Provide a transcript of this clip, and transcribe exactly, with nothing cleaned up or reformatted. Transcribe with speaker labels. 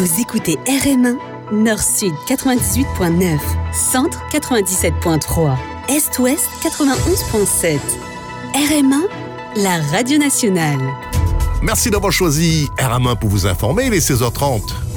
Speaker 1: Vous écoutez R M un, Nord-Sud quatre-vingt-dix-huit point neuf, Centre quatre-vingt-dix-sept point trois, Est-Ouest quatre-vingt-onze point sept. R M un, la radio nationale.
Speaker 2: Merci d'avoir choisi R M un pour vous informer, il est seize heures trente.